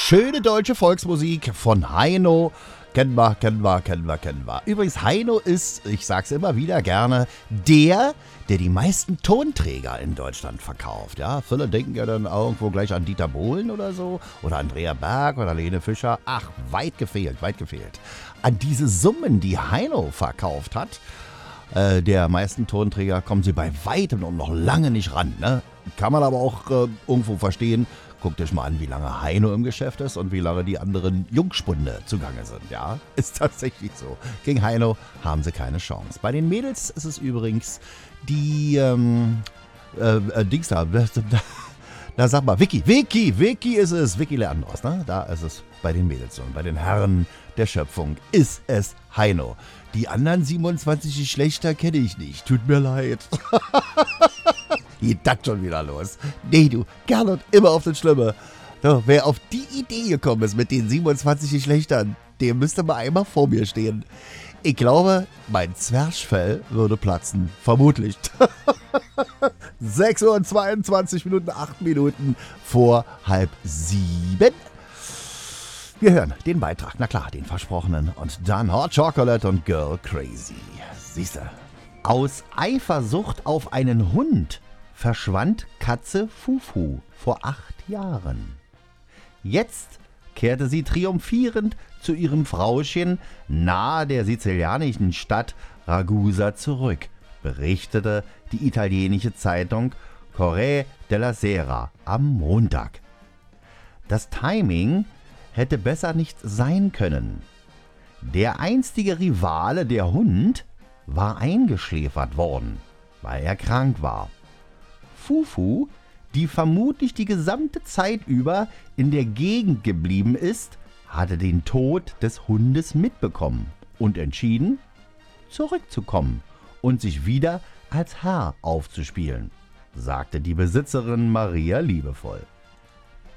Schöne deutsche Volksmusik von Heino. Kennen wir. Übrigens, Heino ist, ich sag's immer wieder gerne, der die meisten Tonträger in Deutschland verkauft. Ja, viele denken ja dann irgendwo gleich an Dieter Bohlen oder so, oder Andrea Berg oder Lene Fischer. Ach, weit gefehlt. An diese Summen, die Heino verkauft hat, der meisten Tonträger, kommen sie bei weitem und noch lange nicht ran. Ne? Kann man aber auch irgendwo verstehen. Guckt euch mal an, wie lange Heino im Geschäft ist und wie lange die anderen Jungspunde zugange sind. Ja, ist tatsächlich so. Gegen Heino haben sie keine Chance. Bei den Mädels ist es übrigens die Dings da sag mal, Vicky ist es, Vicky Leandros, ne? Da ist es bei den Mädels und bei den Herren der Schöpfung ist es Heino. Die anderen 27 Geschlechter kenne ich nicht, tut mir leid. Geht das schon wieder los? Nee, du, gerne und immer auf das Schlimme. So, wer auf die Idee gekommen ist mit den 27 Geschlechtern, der müsste mal einmal vor mir stehen. Ich glaube, mein Zwerchfell würde platzen. Vermutlich. 6 Uhr und 22 Minuten, 8 Minuten vor 6:30. Wir hören den Beitrag, na klar, den versprochenen. Und dann Hot Chocolate und Girl Crazy. Siehste. Aus Eifersucht auf einen Hund verschwand Katze Fufu vor 8 Jahren. Jetzt kehrte sie triumphierend zu ihrem Frauchen nahe der sizilianischen Stadt Ragusa zurück, berichtete die italienische Zeitung Corriere della Sera am Montag. Das Timing hätte besser nicht sein können. Der einstige Rivale, der Hund, war eingeschläfert worden, weil er krank war. Fufu, die vermutlich die gesamte Zeit über in der Gegend geblieben ist, hatte den Tod des Hundes mitbekommen und entschieden, zurückzukommen und sich wieder als Herr aufzuspielen, sagte die Besitzerin Maria liebevoll.